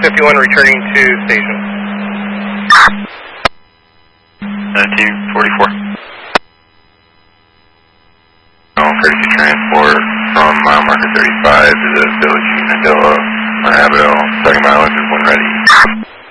51 returning to station. Team 44. Courtesy transport from mile marker 35 to the Village Unadilla, Manabito, second mile engine 1 ready.